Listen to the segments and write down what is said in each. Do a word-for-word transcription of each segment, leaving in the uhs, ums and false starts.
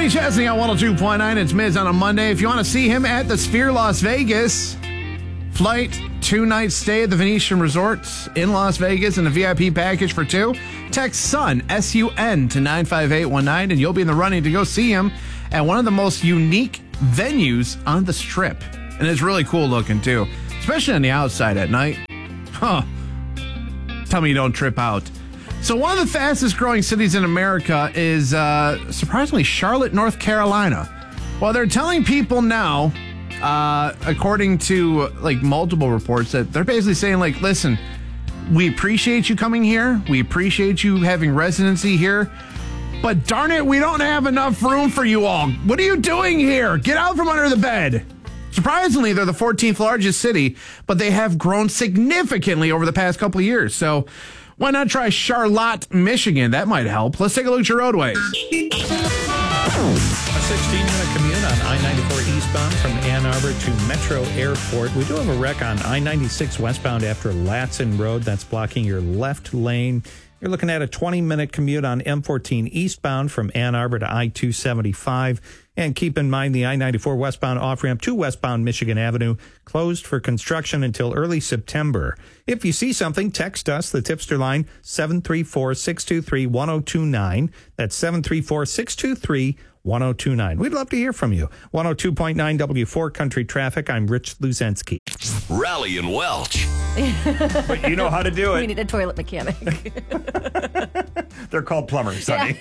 Kenny Chesney on one oh two point nine. It's Miz on a Monday. If you want to see him at the Sphere Las Vegas, flight, two-night stay at the Venetian Resorts in Las Vegas and a V I P package for two, text SUN, S U N, to nine five eight one nine, and you'll be in the running to go see him at one of the most unique venues on the Strip. And it's really cool looking, too, especially on the outside at night. Huh. Tell me you don't trip out. So one of the fastest growing cities in America is, uh, surprisingly, Charlotte, North Carolina. Well, they're telling people now, uh, according to like multiple reports, that they're basically saying, like, listen, we appreciate you coming here. We appreciate you having residency here. But darn it, we don't have enough room for you all. What are you doing here? Get out from under the bed. Surprisingly, they're the fourteenth largest city, but they have grown significantly over the past couple of years. So why not try Charlotte, Michigan? That might help. Let's take a look at your roadways. A sixteen-minute commute on I ninety-four eastbound from Ann Arbor to Metro Airport. We do have a wreck on I ninety-six westbound after Latson Road. That's blocking your left lane. You're looking at a twenty-minute commute on M fourteen eastbound from Ann Arbor to I two seventy-five. And keep in mind the I ninety-four westbound off-ramp to westbound Michigan Avenue closed for construction until early September. If you see something, text us, the tipster line, seven three four, six two three, one oh two nine. That's seven three four, six two three, one oh two nine. We'd love to hear from you. one oh two point nine W four Country Traffic. I'm Rich Luzensky. Rally and Welch. But you know how to do it. We need a toilet mechanic. They're called plumbers, honey.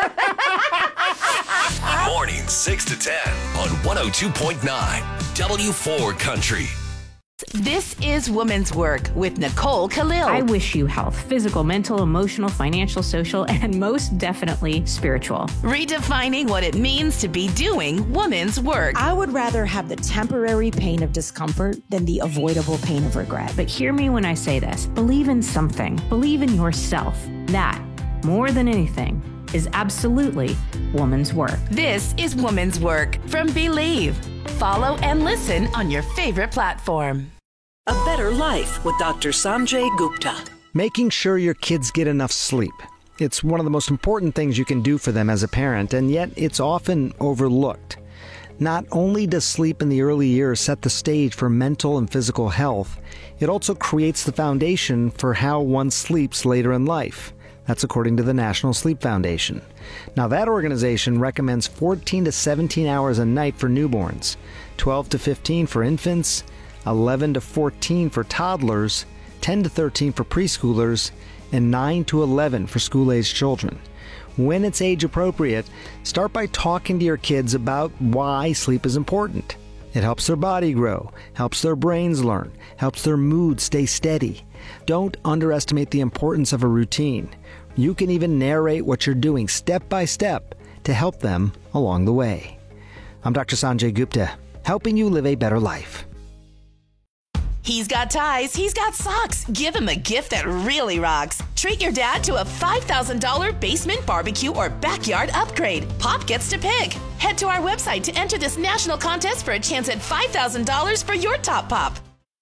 Mornings six to ten on one oh two point nine W four Country. This is Woman's Work with Nicole Khalil. I wish you health, physical, mental, emotional, financial, social, and most definitely spiritual. Redefining what it means to be doing woman's work. I would rather have the temporary pain of discomfort than the avoidable pain of regret. But hear me when I say this. Believe in something. Believe in yourself. That, more than anything, is absolutely woman's work. This is Woman's Work from Believe. Follow and listen on your favorite platform. A Better Life with Doctor Sanjay Gupta. Making sure your kids get enough sleep. It's one of the most important things you can do for them as a parent, and yet it's often overlooked. Not only does sleep in the early years set the stage for mental and physical health, it also creates the foundation for how one sleeps later in life. That's according to the National Sleep Foundation. Now, that organization recommends fourteen to seventeen hours a night for newborns, twelve to fifteen for infants, eleven to fourteen for toddlers, ten to thirteen for preschoolers, and nine to eleven for school-aged children. When it's age appropriate, start by talking to your kids about why sleep is important. It helps their body grow, helps their brains learn, helps their mood stay steady. Don't underestimate the importance of a routine. You can even narrate what you're doing step by step to help them along the way. I'm Doctor Sanjay Gupta, helping you live a better life. He's got ties, he's got socks. Give him a gift that really rocks. Treat your dad to a five thousand dollars basement barbecue or backyard upgrade. Pop gets to pick. Head to our website to enter this national contest for a chance at five thousand dollars for your top pop.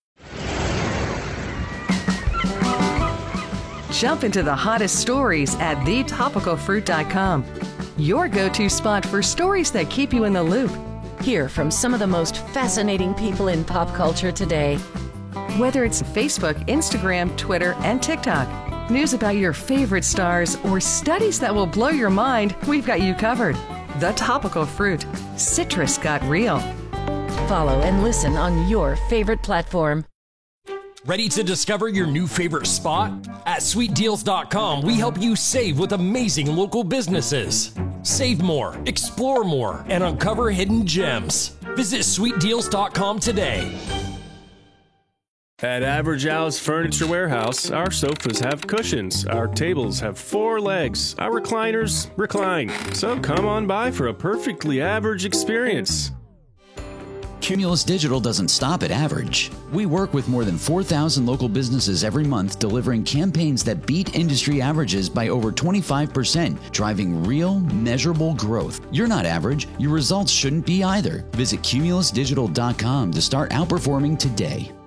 Jump into the hottest stories at the topical fruit dot com. Your go-to spot for stories that keep you in the loop. Hear from some of the most fascinating people in pop culture today. Whether it's Facebook, Instagram, Twitter, and TikTok, news about your favorite stars, or studies that will blow your mind, we've got you covered. The Topical Fruit. Citrus got real. Follow and listen on your favorite platform. Ready to discover your new favorite spot? At sweet deals dot com, we help you save with amazing local businesses. Save more, explore more, and uncover hidden gems. Visit sweet deals dot com today. At Average Al's Furniture Warehouse, our sofas have cushions, our tables have four legs, our recliners recline. So come on by for a perfectly average experience. Cumulus Digital doesn't stop at average. We work with more than four thousand local businesses every month, delivering campaigns that beat industry averages by over twenty-five percent, driving real, measurable growth. You're not average. Your results shouldn't be either. Visit cumulus digital dot com to start outperforming today.